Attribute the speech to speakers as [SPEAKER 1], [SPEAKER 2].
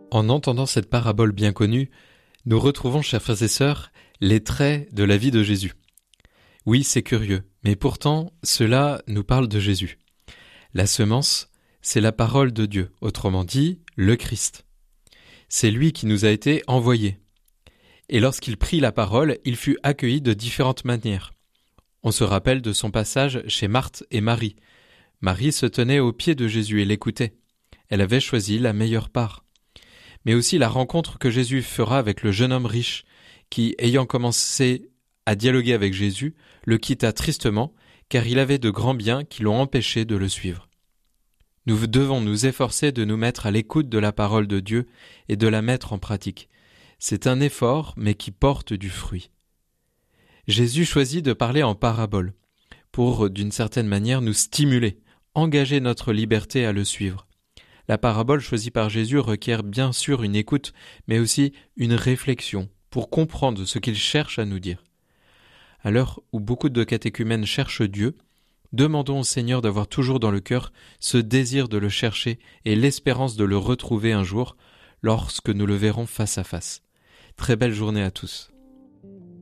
[SPEAKER 1] En entendant cette parabole bien connue, nous retrouvons, chers frères et sœurs, les traits de la vie de Jésus. Oui, c'est curieux, mais pourtant, cela nous parle de Jésus. La semence, c'est la parole de Dieu, autrement dit, le Christ. C'est lui qui nous a été envoyé. Et lorsqu'il prit la parole, il fut accueilli de différentes manières. On se rappelle de son passage chez Marthe et Marie. Marie se tenait aux pieds de Jésus et l'écoutait. Elle avait choisi la meilleure part. Mais aussi la rencontre que Jésus fera avec le jeune homme riche, qui, ayant commencé à dialoguer avec Jésus, le quitta tristement, car il avait de grands biens qui l'ont empêché de le suivre. Nous devons nous efforcer de nous mettre à l'écoute de la parole de Dieu et de la mettre en pratique. C'est un effort, mais qui porte du fruit. Jésus choisit de parler en parabole, pour, d'une certaine manière, nous stimuler, engager notre liberté à le suivre. La parabole choisie par Jésus requiert bien sûr une écoute, mais aussi une réflexion pour comprendre ce qu'il cherche à nous dire. À l'heure où beaucoup de catéchumènes cherchent Dieu, demandons au Seigneur d'avoir toujours dans le cœur ce désir de le chercher et l'espérance de le retrouver un jour lorsque nous le verrons face à face. Très belle journée à tous.